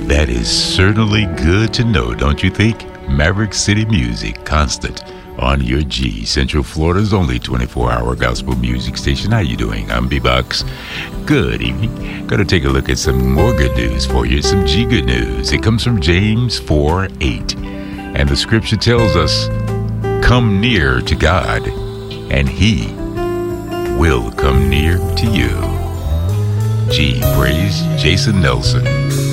That is certainly good to know, don't you think? Maverick City Music, constant on your G. Central Florida's only 24-hour gospel music station. How you doing? I'm B-Box. Good evening. Gonna take a look at some more good news for you, some G good news. It comes from James 4:8. And the scripture tells us, come near to God, and He will come near to you. G, praise Jason Nelson.